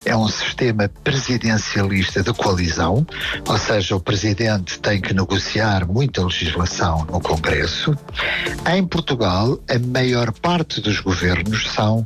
é um sistema presidencialista de coalizão, ou seja, o presidente tem que negociar muita legislação no Congresso. Em Portugal, a maior parte dos governos são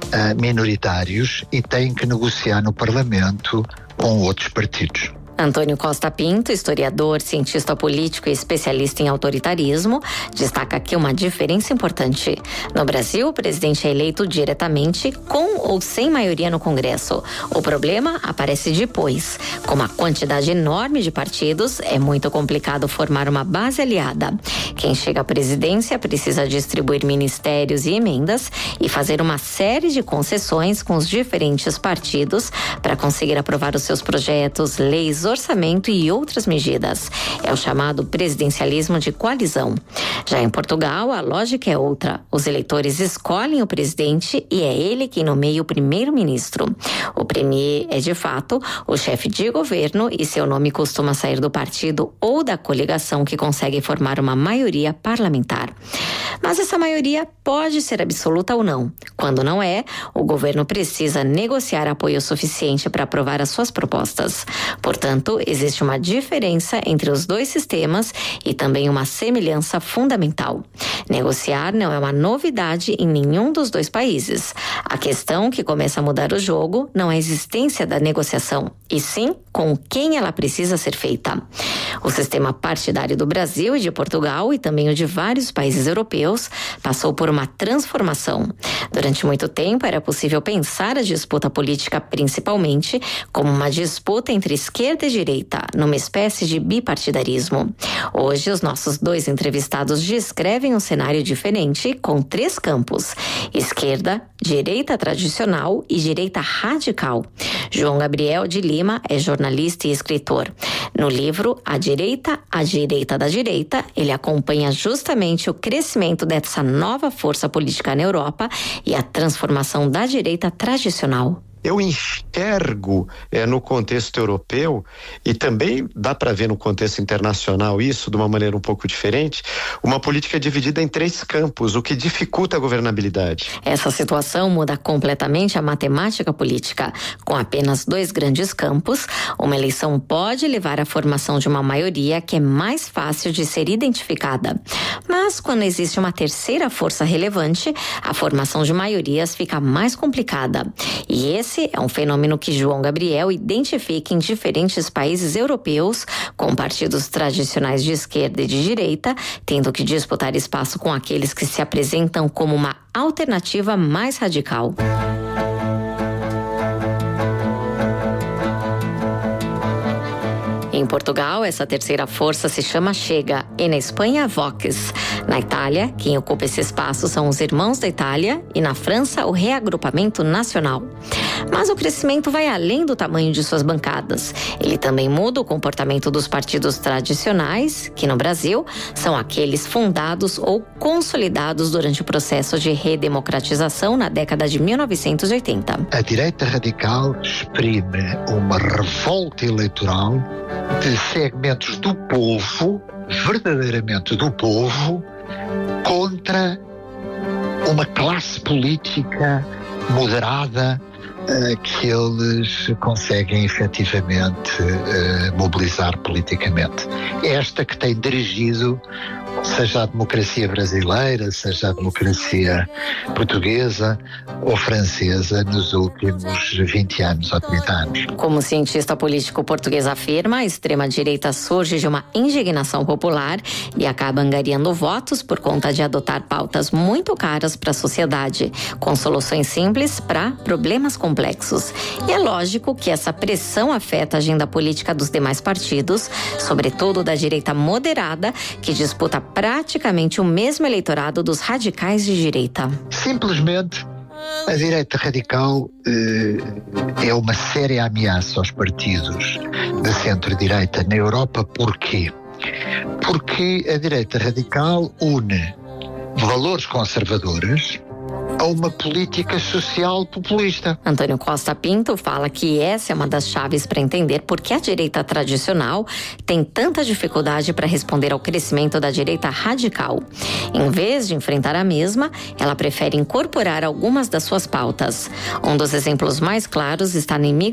minoritários e têm que negociar no Parlamento com outros partidos. Antônio Costa Pinto, historiador, cientista político e especialista em autoritarismo, destaca aqui uma diferença importante. No Brasil, o presidente é eleito diretamente, com ou sem maioria no Congresso. O problema aparece depois. Com uma quantidade enorme de partidos, é muito complicado formar uma base aliada. Quem chega à presidência precisa distribuir ministérios e emendas e fazer uma série de concessões com os diferentes partidos para conseguir aprovar os seus projetos, leis, orçamento e outras medidas. É o chamado presidencialismo de coalizão. Já em Portugal, a lógica é outra. Os eleitores escolhem o presidente e é ele quem nomeia o primeiro-ministro. O premier é, de fato, o chefe de governo e seu nome costuma sair do partido ou da coligação que consegue formar uma maioria parlamentar. Mas essa maioria pode ser absoluta ou não. Quando não é, o governo precisa negociar apoio suficiente para aprovar as suas propostas. Portanto, existe uma diferença entre os dois sistemas e também uma semelhança fundamental. Negociar não é uma novidade em nenhum dos dois países. A questão que começa a mudar o jogo não é a existência da negociação, e sim com quem ela precisa ser feita. O sistema partidário do Brasil e de Portugal e também o de vários países europeus passou por uma transformação. Durante muito tempo era possível pensar a disputa política principalmente como uma disputa entre esquerda e direita, numa espécie de bipartidarismo. Hoje, os nossos dois entrevistados descrevem um cenário diferente com 3 campos: esquerda, direita tradicional e direita radical. João Gabriel de Lima é jornalista e escritor. No livro A Direita da Direita, ele acompanha justamente o crescimento dessa nova força política na Europa e a transformação da direita tradicional. Eu enxergo no contexto europeu, e também dá para ver no contexto internacional isso de uma maneira um pouco diferente, uma política dividida em 3 campos, o que dificulta a governabilidade. Essa situação muda completamente a matemática política. Com apenas 2 grandes campos, uma eleição pode levar à formação de uma maioria que é mais fácil de ser identificada. Mas quando existe uma terceira força relevante, a formação de maiorias fica mais complicada. E esse é um fenômeno que João Gabriel identifica em diferentes países europeus, com partidos tradicionais de esquerda e de direita, tendo que disputar espaço com aqueles que se apresentam como uma alternativa mais radical. Em Portugal, essa terceira força se chama Chega e na Espanha, Vox. Na Itália, quem ocupa esse espaço são os Irmãos da Itália e na França, o Reagrupamento Nacional. Mas o crescimento vai além do tamanho de suas bancadas. Ele também muda o comportamento dos partidos tradicionais, que no Brasil são aqueles fundados ou consolidados durante o processo de redemocratização na década de 1980. A direita radical exprime uma revolta eleitoral de segmentos do povo, verdadeiramente do povo, contra uma classe política moderada que eles conseguem efetivamente mobilizar politicamente. Esta que tem dirigido, seja a democracia brasileira, seja a democracia portuguesa ou francesa nos últimos 20 anos ou 30 anos. Como o cientista político português afirma, a extrema-direita surge de uma indignação popular e acaba angariando votos por conta de adotar pautas muito caras para a sociedade, com soluções simples para problemas complexos. E é lógico que essa pressão afeta a agenda política dos demais partidos, sobretudo da direita moderada, que disputa praticamente o mesmo eleitorado dos radicais de direita. Simplesmente, a direita radical é uma séria ameaça aos partidos de centro-direita na Europa. Porquê? Porque a direita radical une valores conservadores a uma política social populista. Antônio Costa Pinto fala que essa é uma das chaves para entender por que a direita tradicional tem tanta dificuldade para responder ao crescimento da direita radical. Em vez de enfrentar a mesma, ela prefere incorporar algumas das suas pautas. Um dos exemplos mais claros está na imigração